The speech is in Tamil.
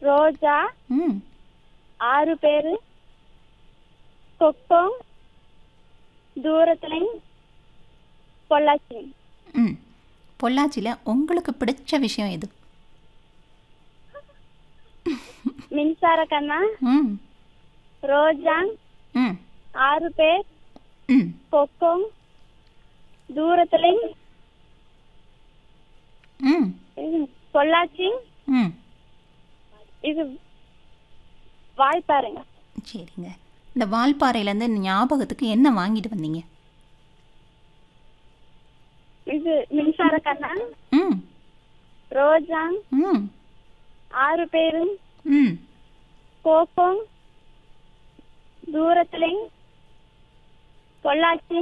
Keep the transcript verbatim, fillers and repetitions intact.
ரோஜா ம் ஆறு பேரு கொக்கம் தூரத்துலையும் பொள்ளாச்சி. ம் பொள்ளாச்சியில் உங்களுக்கு பிடிச்ச விஷயம் எது? மின்சார கண்ணா ம் ரோஜா ம் ஆறு பேர் ம் கொக்கம் தூரத்துலையும் ம் இது பொள்ளாச்சி. ம் இது வாய்ப்பாருங்க. சரிங்க. இந்த வால்பாறையிலேருந்து ஞாபகத்துக்கு என்ன வாங்கிட்டு வந்தீங்க? இது மின்சார கண்ணா ம் ரோஜா ம் ஆறு பேரு ம் கோப்பம் தூரத்துலையும் பொள்ளாச்சி.